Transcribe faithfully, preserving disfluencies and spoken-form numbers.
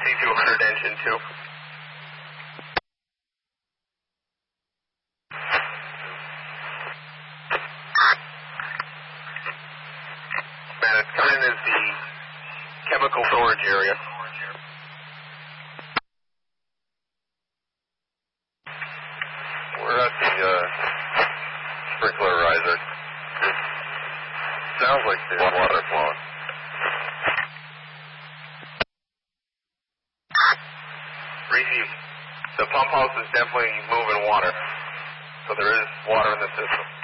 C two hundred engine two. Man, it's coming in as the chemical storage area. We're at the uh, sprinkler riser. It sounds like there's water flowing. Reese, the pump house is definitely moving water, so there is water in the system.